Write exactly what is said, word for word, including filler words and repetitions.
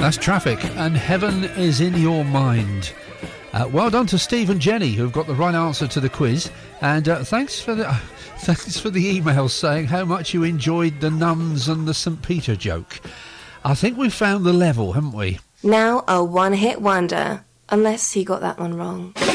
That's Traffic, and Heaven is in Your Mind. Uh, well done to Steve and Jenny, who've got the right answer to the quiz, and uh, thanks for the uh, thanks for the emails saying how much you enjoyed the nuns and the St Peter joke. I think we've found the level, haven't we? Now a one-hit wonder, unless he got that one wrong.